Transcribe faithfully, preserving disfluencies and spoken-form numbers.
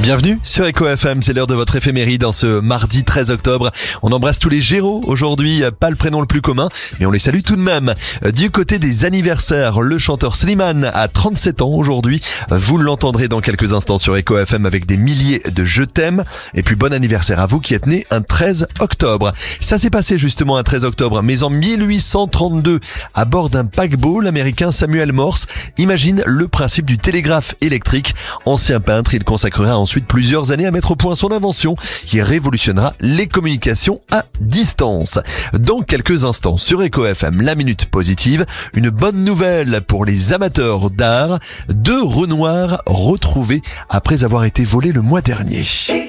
Bienvenue sur Eco F M, c'est l'heure de votre éphéméride en ce mardi treize octobre. On embrasse tous les Géros aujourd'hui, pas le prénom le plus commun, mais on les salue tout de même. Du côté des anniversaires, le chanteur Slimane a trente-sept ans aujourd'hui. Vous l'entendrez dans quelques instants sur Eco F M avec des milliers de je t'aime. Et puis bon anniversaire à vous qui êtes né un treize octobre. Ça s'est passé justement un treize octobre, mais en mille huit cent trente-deux, à bord d'un paquebot, l'américain Samuel Morse imagine le principe du télégraphe électrique. Ancien peintre, il consacrera ensuite plusieurs années à mettre au point son invention qui révolutionnera les communications à distance. Dans quelques instants sur Eco F M, la minute positive, une bonne nouvelle pour les amateurs d'art, deux Renoirs retrouvés après avoir été volés le mois dernier.